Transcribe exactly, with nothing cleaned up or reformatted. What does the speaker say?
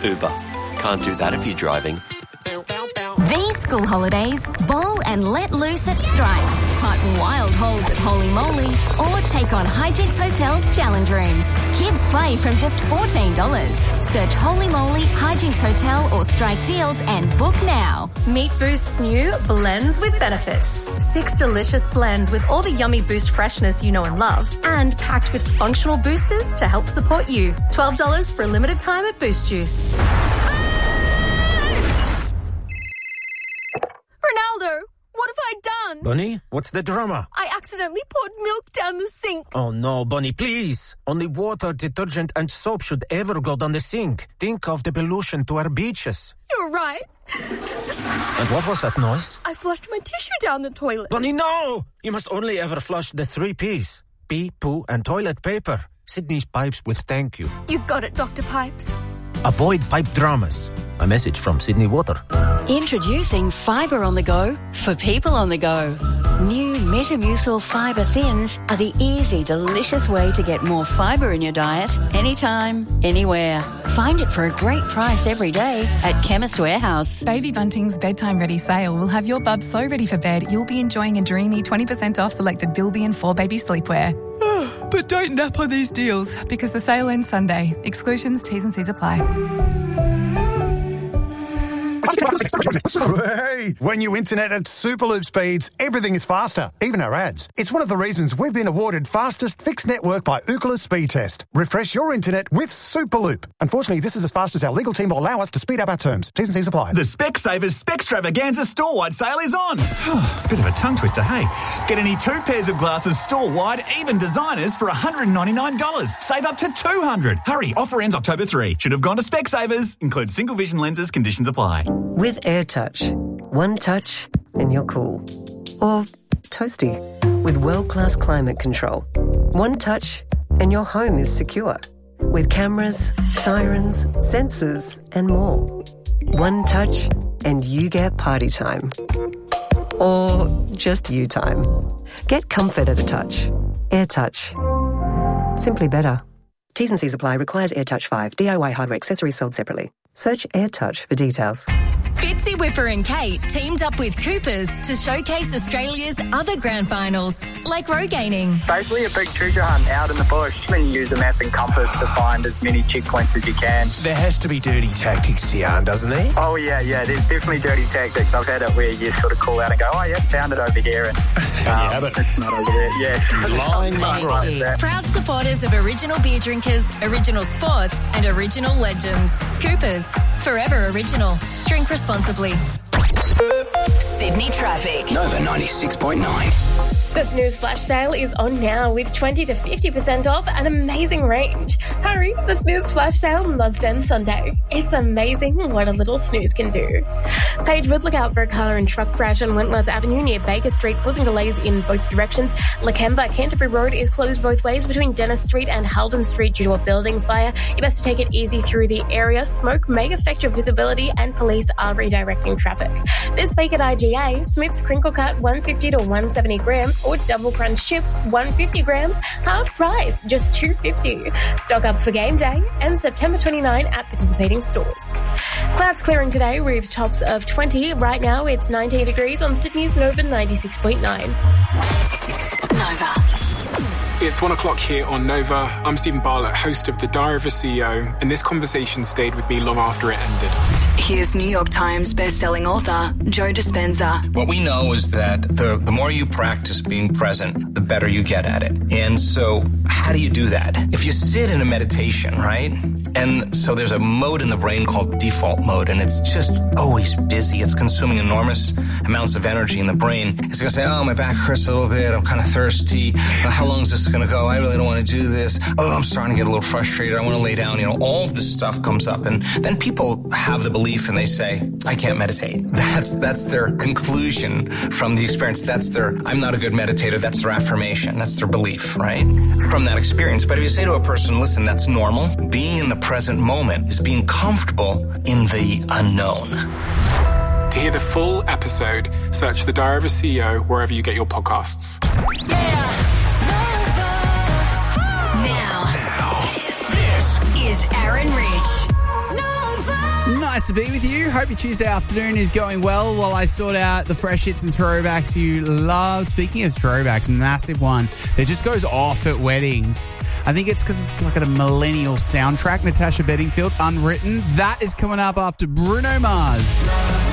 Uber. Can't do that if you're driving. These school holidays, bowl and let loose at Strike. Hunt wild holes at Holy Moly or take on Hijinks Hotel's challenge rooms. Kids play from just fourteen dollars. Search Holy Moly, Hijinks Hotel or Strike deals and book now. Meet Boost's new Blends with Benefits. Six delicious blends with all the yummy Boost freshness you know and love, and packed with functional boosters to help support you. twelve dollars for a limited time at Boost Juice. Ronaldo, what have I done? Bunny, what's the drama? I accidentally poured milk down the sink. Oh no, Bunny, please. Only water, detergent and soap should ever go down the sink. Think of the pollution to our beaches. You're right. And what was that noise? I flushed my tissue down the toilet. Bunny, no! You must only ever flush the three P's. Pee, poo and toilet paper. Sydney's Pipes with thank you. You got it, Doctor Pipes. Avoid pipe dramas. A message from Sydney Water. Introducing Fibre on the Go for people on the go. New Metamucil Fibre Thins are the easy, delicious way to get more fibre in your diet anytime, anywhere. Find it for a great price every day at Chemist Warehouse. Baby Bunting's Bedtime Ready sale will have your bub so ready for bed you'll be enjoying a dreamy twenty percent off selected Bilby and four Baby sleepwear. But don't nap on these deals because the sale ends Sunday. Exclusions, T's and C's apply. Hey, when you internet at Superloop speeds, everything is faster, even our ads. It's one of the reasons we've been awarded fastest fixed network by Ookla Speed Test. Refresh your internet with Superloop. Unfortunately, this is as fast as our legal team will allow us to speed up our terms. T's and C's apply. The Specsavers Spextravaganza store-wide sale is on. Bit of a tongue twister, hey? Get any two pairs of glasses store-wide, even designers, for one hundred ninety-nine dollars. Save up to two hundred dollars. Hurry, offer ends October third. Should have gone to Specsavers. Includes single vision lenses, conditions apply. With AirTouch, one touch and you're cool. Or toasty, with world-class climate control. One touch and your home is secure. With cameras, sirens, sensors and more. One touch and you get party time. Or just you time. Get comfort at a touch. AirTouch. Simply better. T's and C's apply. Requires AirTouch five. D I Y hardware accessories sold separately. Search AirTouch for details. Fitzy Whipper and Kate teamed up with Coopers to showcase Australia's other grand finals, like Rogating. Basically a big treasure hunt out in the bush. And you use a map and compass to find as many checkpoints as you can. There has to be dirty tactics, Tian, doesn't there? Oh, yeah, yeah, there's definitely dirty tactics. I've had it where you sort of call out and go, oh, yeah, found it over here. And, um, yeah, but it's not over there. Yeah. Lying mugger. Right. Proud supporters of original beer drinkers, original sports and original legends. Coopers, forever original. Drink responsibly. Sydney traffic. Nova ninety-six point nine. The snooze flash sale is on now with twenty to fifty percent off an amazing range. Hurry, the snooze flash sale does end Sunday. It's amazing what a little snooze can do. Page Wood, look out for a car and truck crash on Wentworth Avenue near Baker Street, causing delays in both directions. Lakemba, Canterbury Road is closed both ways between Dennis Street and Halden Street due to a building fire. You best take it easy through the area. Smoke may affect your visibility and police are redirecting traffic. This week at I G A, Smith's Crinkle Cut one fifty to one seventy grams or Double Crunch Chips one fifty grams, half price, just two fifty. Stock up for game day and September twenty-ninth at participating stores. Clouds clearing today with tops of twenty. Right now it's nineteen degrees on Sydney's Nova ninety-six point nine. Nova. It's one o'clock here on Nova. I'm Stephen Bartlett, host of The Diary of a C E O, and this conversation stayed with me long after it ended. Here's New York Times best-selling author Joe Dispenza. What we know is that the, the more you practice being present, the better you get at it. And so how do you do that? If you sit in a meditation, right? And so there's a mode in the brain called default mode, and it's just always busy. It's consuming enormous amounts of energy in the brain. It's going to say, oh, my back hurts a little bit. I'm kind of thirsty. How long is this going to go? I really don't want to do this. Oh, I'm starting to get a little frustrated. I want to lay down. You know, all of this stuff comes up. And then people have the belief and they say, I can't meditate. That's that's their conclusion from the experience. That's their, I'm not a good meditator. That's their affirmation. That's their belief, right? From that experience. But if you say to a person, listen, that's normal. Being in the present moment is being comfortable in the unknown. To hear the full episode, search The Diary of a C E O wherever you get your podcasts. Now, this is Aaron Rich. Nova. to be with you. Hope your Tuesday afternoon is going well while I sort out the fresh hits and throwbacks you love. Speaking of throwbacks, massive one that just goes off at weddings. I think it's because it's like a millennial soundtrack. Natasha Bedingfield, Unwritten. That is coming up after Bruno Mars.